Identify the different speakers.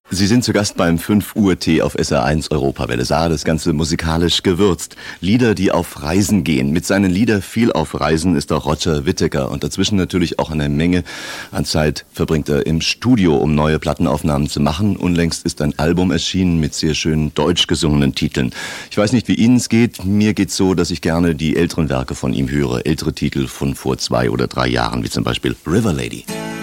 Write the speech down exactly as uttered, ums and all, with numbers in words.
Speaker 1: Sie sind zu Gast beim fünf Uhr Tee auf S R eins Europawelle. Saar, das Ganze musikalisch gewürzt. Lieder, die auf Reisen gehen. Mit seinen Liedern viel auf Reisen ist auch Roger Whittaker. Und dazwischen natürlich auch eine Menge an Zeit verbringt er im Studio, um neue Plattenaufnahmen zu machen. Unlängst ist ein Album erschienen mit sehr schönen deutsch gesungenen Titeln. Ich weiß nicht, wie Ihnen es geht. Mir geht's so, dass ich gerne die älteren Werke von ihm höre. Ältere Titel von vor zwei oder drei Jahren, wie zum Beispiel River Lady.